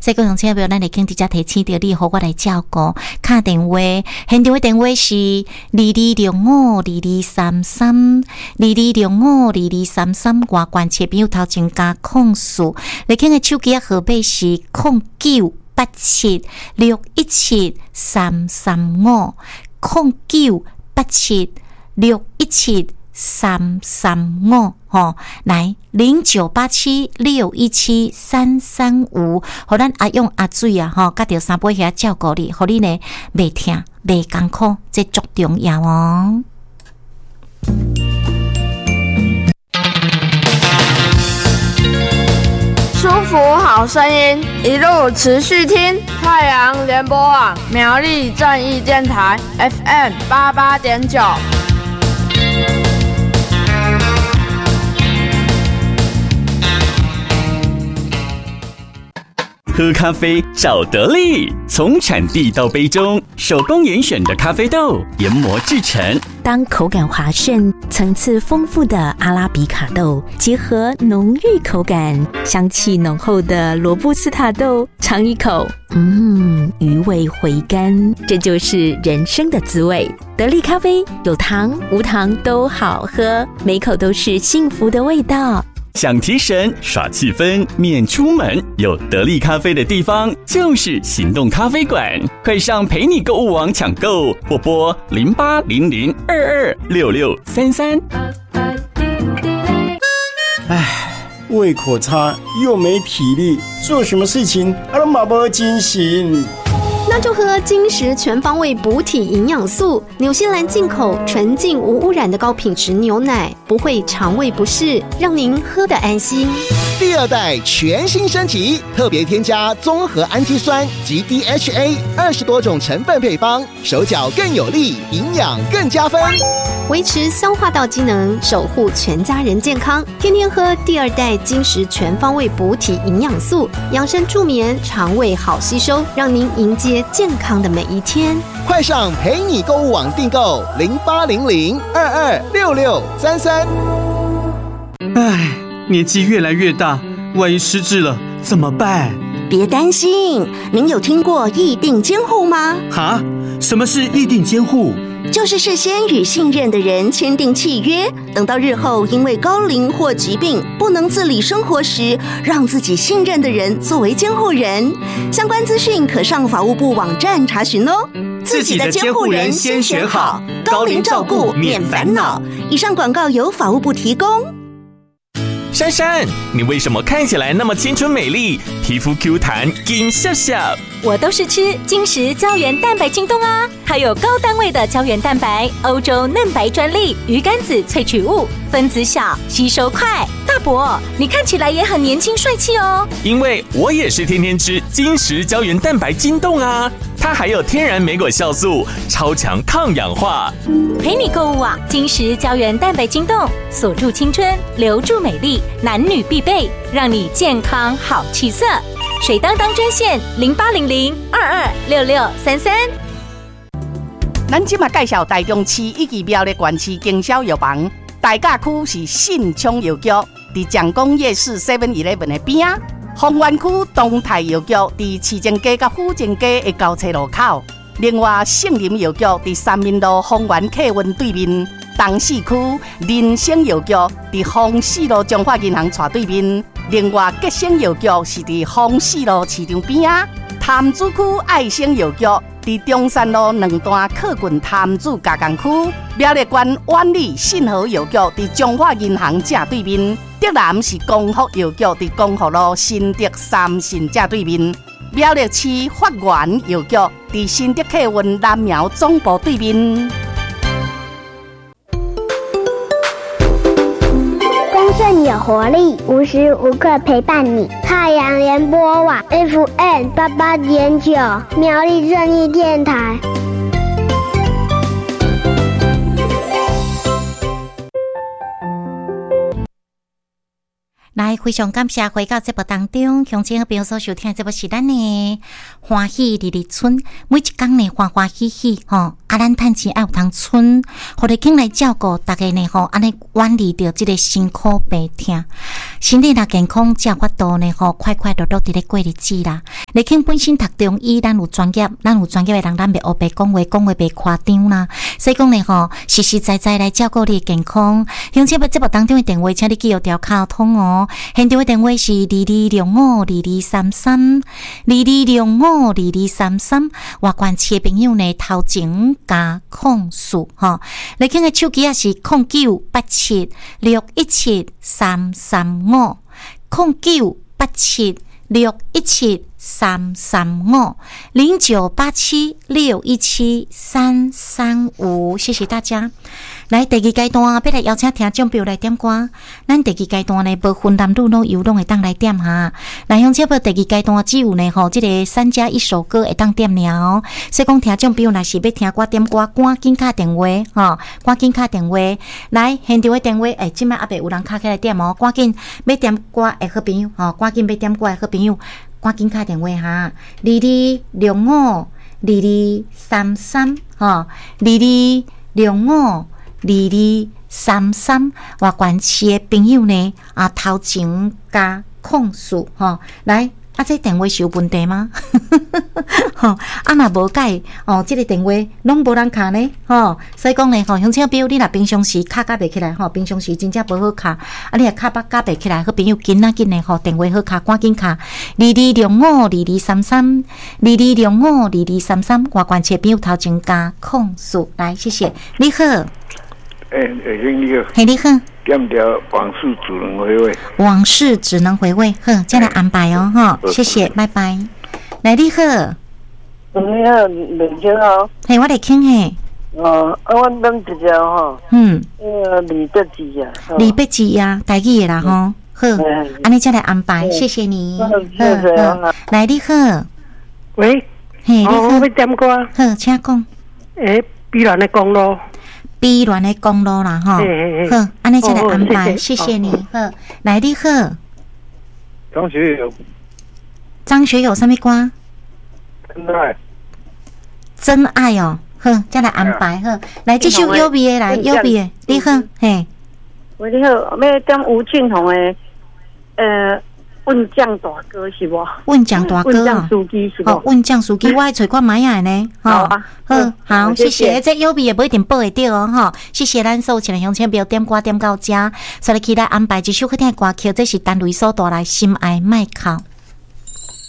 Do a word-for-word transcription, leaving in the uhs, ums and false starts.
所以各位亲爱的朋友，咱来听直接提醒到你，和我来照顾。打电话，现场的电话是二二六五二二三三二二六五二二三三。外观切朋友头前加控数，来听的手机号码是零九八七六一七三三五零九八七六一七三三五吼，来零九八七六一七三三五，互咱阿勇阿水啊吼，甲着三杯遐照顾你，互你呢袂疼袂艰苦，这足重要哦。 舒服好声音，一路持续听太阳联播网苗栗正义电台 F M 八八点九。 喝咖啡找得力，从产地到杯中，手工严选的咖啡豆研磨制成。 当口感滑顺、层次丰富的阿拉比卡豆结合浓郁口感、香气浓厚的罗布斯塔豆，尝一口，嗯，余味回甘，这就是人生的滋味。得力咖啡有糖无糖都好喝，每口都是幸福的味道。 想提神耍气氛免出门，有得力咖啡的地方就是行动咖啡馆，快上陪你购物网抢购，或拨零八零零二二六六三三。 唉，胃口差又没体力，做什么事情都没没精神。 那就喝金石全方位补体营养素，纽西兰进口纯净无污染的高品质牛奶，不会肠胃不适，让您喝得安心。 第二代全新升级，特别添加综合氨基酸及 D H A 二十多种成分配方，手脚更有力，营养更加分， 维持消化道机能，守护全家人健康。天天喝第二代金石全方位补体营养素，养生助眠，肠胃好吸收，让您迎接健康的每一天。 快上陪你购物网订购零八零零二二六六三三。 唉，年纪越来越大，万一失智了怎么办？ 别担心，您有听过议定监护吗？ 哈？什么是议定监护？ 就是事先与信任的人签订契约，等到日后因为高龄或疾病不能自理生活时，让自己信任的人作为监护人。相关资讯可上法务部网站查询哦。 自己的监护人先选好， 高龄照顾免烦恼。以上广告由法务部提供。 珊珊，你为什么看起来那么青春美丽，皮肤 Q 弹，金笑笑？ 我都是吃金石胶原蛋白晶冻啊，它有高单位的胶原蛋白，欧洲嫩白专利，鱼肝子萃取物，分子小，吸收快。大伯，你看起来也很年轻帅气哦。 因为我也是天天吃金石胶原蛋白晶冻啊，它还有天然莓果酵素，超强抗氧化。 陪你购物网，金石胶原蛋白晶冻，锁住青春，留住美丽，男女必备，让你健康好气色。水当当专线零八零零二二六六三三。 咱今嘛介绍台中市以及苗栗县市经销药房，大甲区是信昌药局，伫蒋公夜市 seven eleven 的边啊；丰原区东泰药局伫市政街甲府政街的交叉路口。另外，圣林药局伫三民路丰原客运对面。东市区人生药局伫丰市路中华银行斜对面。另外，吉生药局是伫丰市路市场边啊。潭子区爱生药局伫中山路两段客运潭子加工区。苗栗县万里信和药局伫中华银行正对面。德南是光福药局伫光福路新德三信正对面。苗栗市发源药局伫新德客运南苗总部对面。 丰盛有活力，无时无刻陪伴你。太阳联播网 F M 八八点九，苗栗正义电台。 来，非常感谢回到节目当中，乡亲和朋友所收听的节目是咱的欢喜日日春，每一天呢欢欢喜喜吼，啊，咱趁钱爱有通存，互你囝来照顾，大家呢吼，安尼远离着这个辛苦病痛，身体若健康，才有法度呢吼，快快乐乐伫咧过日子啦。你囝本身读中医，咱有专业，咱有专业的人，咱袂黑白讲话，讲话袂夸张啦。所以讲呢吼，实实在在来照顾你的健康。乡亲要节目当中的电话，请你记录条卡通哦。现场的电话是二二六五二二三三，二二六五二二三三。外关市的朋友呢，头前加控诉吼，你看个手机也是零九八七六一七三三五，零九八七六一七三三五，零九八七六一七三三五。谢谢大家。来第二阶段，要来邀请听众朋友来点歌。咱第二阶段呢，无分男女老幼拢会当来点哈。来乡亲朋友，第二阶段只有呢吼，这个三加一首歌会当点了。所以讲听众朋友若是要听歌点歌，赶紧打电话吼，赶紧打电话。来现场的电话，诶，即摆还袂有人敲起来点哦，赶紧要点歌的好朋友吼，赶紧要点歌的好朋友，赶紧打电话哈。二二六五二二三三吼，二二六五。二二三三，外关市的朋友呢啊，头前加控诉吼，来啊，这电话是有问题吗？吼、哦，啊，若无解哦，这个电话拢无人卡呢，吼、哦，所以讲呢，吼、哦，乡亲朋友，你若平常时卡甲袂起来，吼、哦，平常时真正无好卡，啊，你若卡巴卡袂起来，好朋友紧啊紧呢，吼、哦，电话好卡，赶紧卡，二二六五二二三三，二二六五二二三三，外关市朋友头前加控诉，来，谢谢，你好。 哎，哎，你好， 嘿，你好， 点条往事只能回味， 往事只能回味，呵，再来安排哦，哈，谢谢，拜拜。来，你好， 你好，林姐好， 嘿，我来听嘿， 哦，啊，我等一下哈， 嗯， 那个李伯基呀， 李伯基呀，台语的啦，吼，好，安尼再来安排，谢谢你， 谢谢啊， 来，你好， 喂， 嘿，你好， 我要点歌， 好，请讲， 诶，碧兰的公路。 碧兰的公路啦，哈，好，安尼再来安排，谢谢你，好，来，你好， 张学友， 张学友什么歌？ 真爱， 真爱哦，好，再来安排，好，来这首优美的来，优美的，你好，嘿， 喂，你好，要点吴俊宏的，呃。问将大哥是无？ 问将大哥问将司机是无？ 哦，问将司机，我爱找看买下呢。 好啊， 好，好，谢谢。这优比也不一定报会到哦，哈。谢谢咱所有的乡亲朋友点歌点到这，所以期待安排一首好听的歌曲，这是单位所带来心爱麦考。